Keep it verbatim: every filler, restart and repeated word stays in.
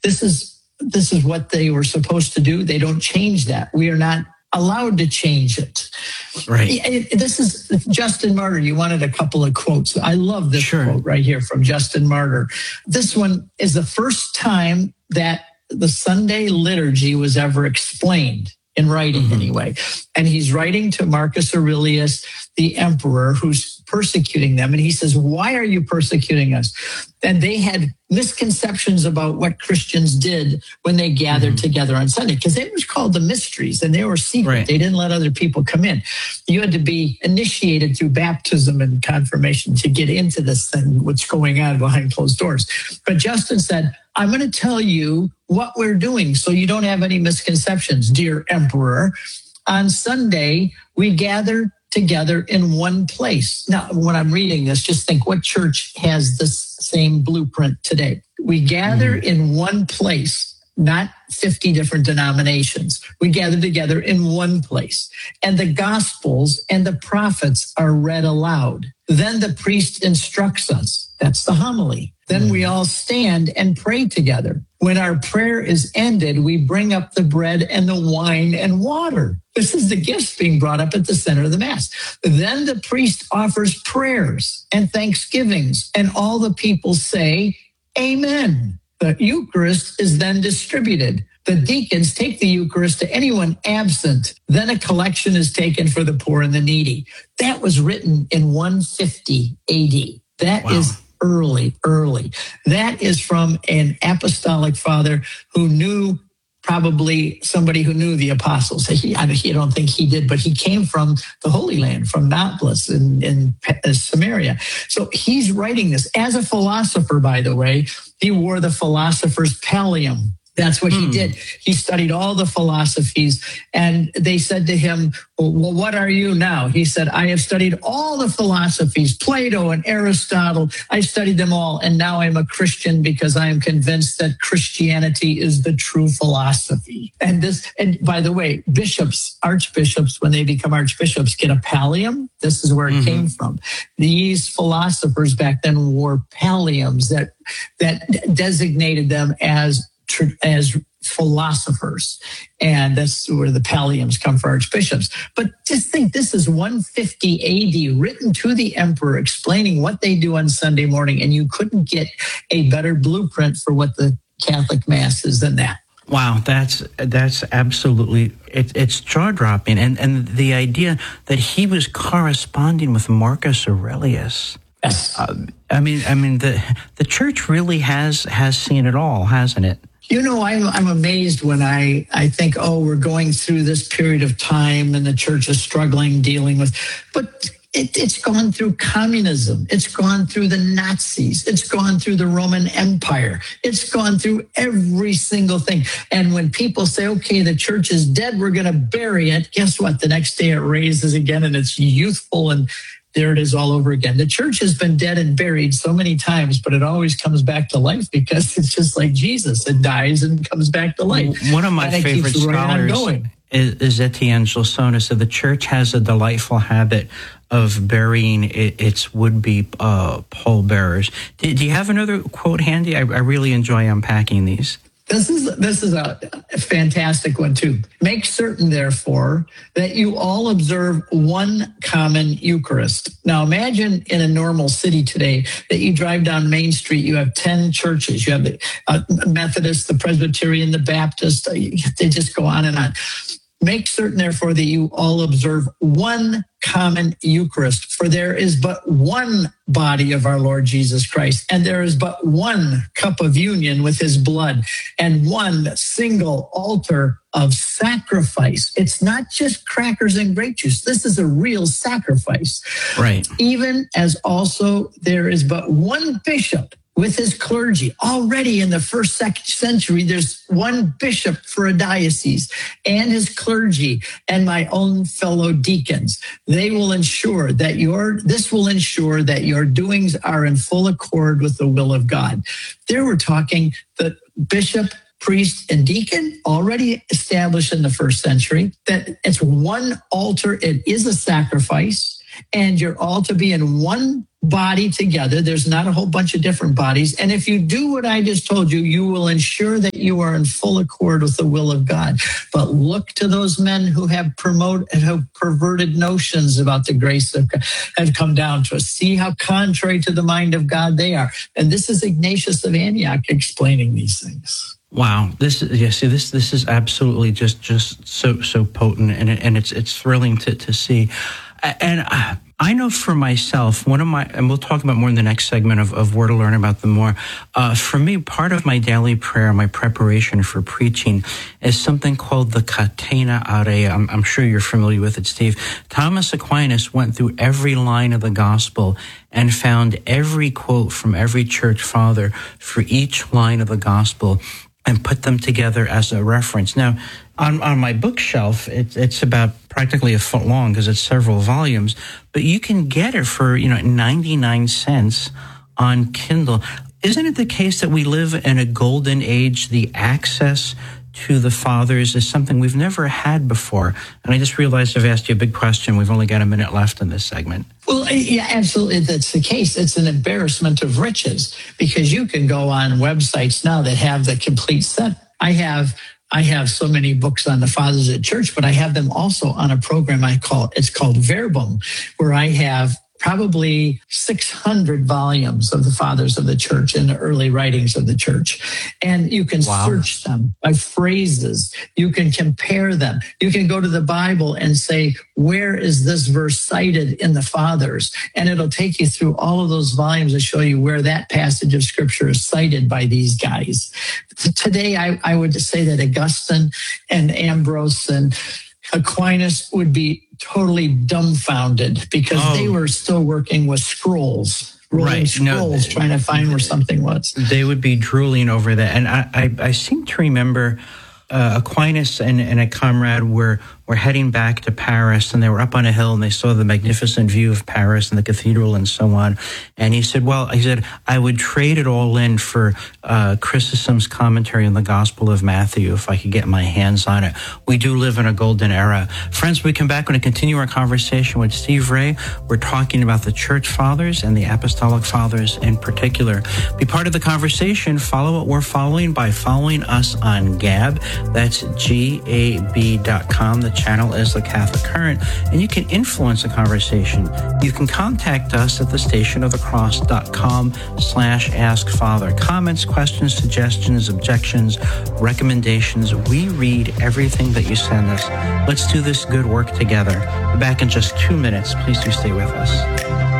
this is this is what they were supposed to do. They don't change that. We are not allowed to change it. Right. It, this is Justin Martyr. You wanted a couple of quotes. I love this sure. quote right here from Justin Martyr. This one is the first time that the Sunday liturgy was ever explained in writing, mm-hmm. anyway. And he's writing to Marcus Aurelius, the emperor, who's persecuting them. And he says, why are you persecuting us? And they had misconceptions about what Christians did when they gathered mm-hmm. together on Sunday, because it was called the mysteries and they were secret. Right. They didn't let other people come in. You had to be initiated through baptism and confirmation to get into this thing, what's going on behind closed doors. But Justin said, I'm going to tell you what we're doing so you don't have any misconceptions, dear emperor. On Sunday, we gather together in one place. Now, when I'm reading this, just think, what church has this same blueprint today? We gather mm. in one place, not fifty different denominations. We gather together in one place. And the Gospels and the prophets are read aloud. Then the priest instructs us. That's the homily. Then we all stand and pray together. When our prayer is ended, we bring up the bread and the wine and water. This is the gifts being brought up at the center of the Mass. Then the priest offers prayers and thanksgivings, and all the people say, Amen. The Eucharist is then distributed. The deacons take the Eucharist to anyone absent. Then a collection is taken for the poor and the needy. That was written in one fifty A D. That wow. is early, early. That is from an apostolic father who knew probably somebody who knew the apostles. He, I don't think he did, but he came from the Holy Land, from Nablus in, in Samaria. So he's writing this. As a philosopher, by the way, he wore the philosopher's pallium. That's what he Hmm. did. He studied all the philosophies, and they said to him, well, what are you now? He said, I have studied all the philosophies, Plato and Aristotle. I studied them all, and now I'm a Christian because I am convinced that Christianity is the true philosophy. And this, and by the way, bishops, archbishops, when they become archbishops, get a pallium. This is where it mm-hmm. came from. These philosophers back then wore palliums that that designated them as as philosophers. And that's where the palliums come for archbishops. But just think, this is one fifty A D, written to the emperor, explaining what they do on Sunday morning. And you couldn't get a better blueprint for what the Catholic Mass is than that. Wow, that's that's absolutely, it, it's jaw-dropping. And, and the idea that he was corresponding with Marcus Aurelius. Yes. Uh, I mean, I mean, the the church really has has seen it all, hasn't it? You know, I'm, I'm amazed when I, I think, oh, we're going through this period of time and the church is struggling, dealing with, but it, it's gone through communism. It's gone through the Nazis. It's gone through the Roman Empire. It's gone through every single thing. And when people say, okay, the church is dead, we're going to bury it. Guess what? The next day it raises again and it's youthful, and there it is all over again. The church has been dead and buried so many times, but it always comes back to life because it's just like Jesus. It dies and comes back to life. One of my and favorite scholars is, is Etienne Gilson. So the church has a delightful habit of burying its would-be uh, pallbearers. Do, do you have another quote handy? I, I really enjoy unpacking these. This is this is a fantastic one, too. Make certain, therefore, that you all observe one common Eucharist. Now, imagine in a normal city today that you drive down Main Street, you have ten churches. You have the uh, Methodist, the Presbyterian, the Baptist. Uh, they just go on and on. Make certain, therefore, that you all observe one common Eucharist, for there is but one body of our Lord Jesus Christ, and there is but one cup of union with his blood, and one single altar of sacrifice. It's not just crackers and grape juice. This is a real sacrifice. Right. Even as also there is but one bishop with his clergy. Already in the first century, there's one bishop for a diocese and his clergy and my own fellow deacons. They will ensure that your, this will ensure that your doings are in full accord with the will of God. There we're talking the bishop, priest, and deacon, already established in the first century, that it's one altar. It is a sacrifice. and you're all to be in one body together. There's not a whole bunch of different bodies. And if you do what I just told you, you will ensure that you are in full accord with the will of God. But look to those men who have promoted, have perverted notions about the grace of God, have come down to us. See how contrary to the mind of God they are. And this is Ignatius of Antioch explaining these things. Wow, this is yeah. See, this this is absolutely just just so so potent, and and it's it's thrilling to to see, and I, I know for myself, one of my, and we'll talk about more in the next segment of, of where to learn about them more. Uh, for me, part of my daily prayer, my preparation for preaching, is something called the Catena Aurea. I'm, I'm sure you're familiar with it, Steve. Thomas Aquinas went through every line of the gospel and found every quote from every church father for each line of the gospel, and put them together as a reference. Now, on, on my bookshelf, it, it's about practically a foot long because it's several volumes, but you can get it for, you know, ninety-nine cents on Kindle. Isn't it the case that we live in a golden age? The access to the fathers is something we've never had before. And I just realized I've asked you a big question. We've only got a minute left in this segment. Well, yeah, absolutely. That's the case. It's an embarrassment of riches because you can go on websites now that have the complete set. I have I have so many books on the fathers of the church, but I have them also on a program I call, it's called Verbum, where I have probably six hundred volumes of the fathers of the church and the early writings of the church. And you can wow. search them by phrases. You can compare them. You can go to the Bible and say, where is this verse cited in the fathers? And it'll take you through all of those volumes and show you where that passage of scripture is cited by these guys. Today, I, I would say that Augustine and Ambrose and Aquinas would be totally dumbfounded because oh. they were still working with scrolls, rolling right. scrolls, no, trying to find where something was. They would be drooling over that. And I, I, I seem to remember uh, Aquinas and, and a comrade were were heading back to Paris, and they were up on a hill, and they saw the magnificent view of Paris and the cathedral and so on. And he said, well, he said, I would trade it all in for uh, Chrysostom's commentary on the Gospel of Matthew if I could get my hands on it. We do live in a golden era. Friends, we come back and continue our conversation with Steve Ray. We're talking about the Church Fathers and the Apostolic Fathers in particular. Be part of the conversation. Follow what we're following by following us on Gab. That's G A B dot com. The channel is The Catholic Current, and you can influence the conversation. You can contact us at the station of the cross dot com slash ask father. Comments, questions, suggestions, objections, recommendations. We read everything that you send us. Let's do this good work together. We're back in just two minutes. Please do stay with us.